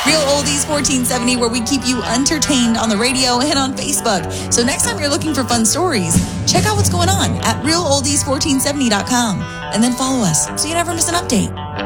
Real Oldies 1470, where we keep you entertained on the radio and on Facebook. So next time you're looking for fun stories, check out what's going on at realoldies1470.com and then follow us so you never miss an update.